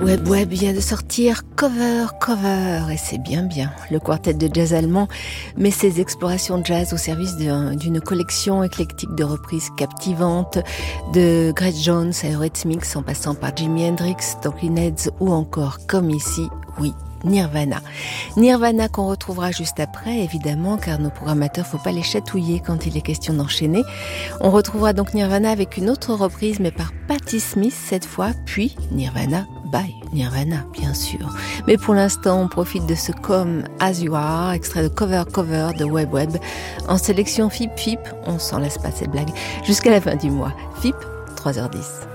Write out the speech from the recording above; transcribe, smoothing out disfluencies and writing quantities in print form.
Web vient de sortir Cover, et c'est bien. Le quartet de jazz allemand met ses explorations jazz au service d'une collection éclectique de reprises captivantes de Grace Jones à Eurythmics en passant par Jimi Hendrix, Talking Heads ou encore, comme ici, oui, Nirvana qu'on retrouvera juste après, évidemment, car nos programmateurs, faut pas les chatouiller quand il est question d'enchaîner. On retrouvera donc Nirvana avec une autre reprise, mais par Patti Smith cette fois, puis Nirvana by Nirvana, bien sûr. Mais pour l'instant, on profite de ce Come As You Are, extrait de Cover de Web, en sélection FIP, on s'en laisse pas cette blague, jusqu'à la fin du mois. FIP, 3h10.